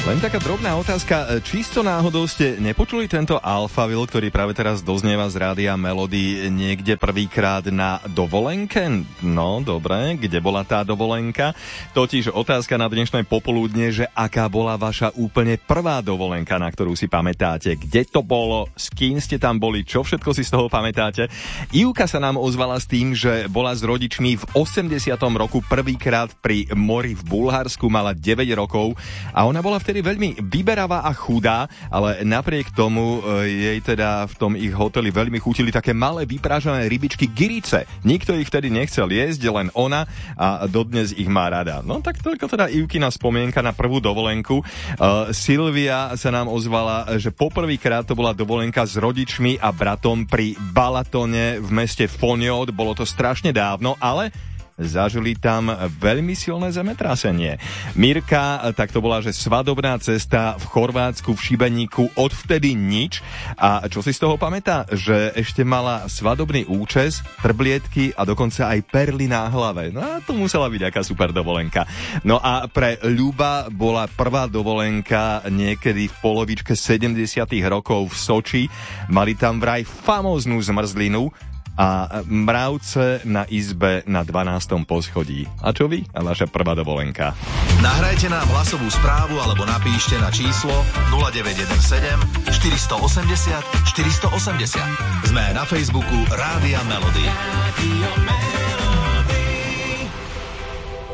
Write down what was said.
Len taká drobná otázka, čisto náhodou ste nepočuli tento Alphaville, ktorý práve teraz doznieva z rádia Melody niekde prvýkrát na dovolenke? No, dobre, kde bola tá dovolenka? Totiž otázka na dnešné popoludne, že aká bola vaša úplne prvá dovolenka, na ktorú si pamätáte? Kde to bolo? S kým ste tam boli? Čo všetko si z toho pamätáte? Ivka sa nám ozvala s tým, že bola s rodičmi v 80. roku prvýkrát pri mori v Bulharsku, mala 9 rokov a ona bola vtedy veľmi vyberavá a chudá, ale napriek tomu jej teda v tom ich hoteli veľmi chutili také malé vyprážané rybičky gyrice. Nikto ich vtedy nechcel jesť, len ona a dodnes ich má rada. No tak toľko teda Ivkina spomienka na prvú dovolenku. Silvia sa nám ozvala, že poprvýkrát to bola dovolenka s rodičmi a bratom pri Balatone v meste Foniod. Bolo to strašne dávno, ale zažili tam veľmi silné zemetrasenie. Mirka, tak to bola, že svadobná cesta v Chorvátsku v Šibeníku, odvtedy nič. A čo si z toho pamätá? Že ešte mala svadobný účes, trblietky a dokonca aj perly na hlave. No a to musela byť aká super dovolenka. No a pre Ľuba bola prvá dovolenka niekedy v polovičke 70. rokov v Soči. Mali tam vraj famóznu zmrzlinu a mravce na izbe na 12. poschodí. A čo vy? A vaša prvá dovolenka? Nahrajte nám hlasovú správu alebo napíšte na číslo 0917 480 480. Sme na Facebooku Rádia Melody.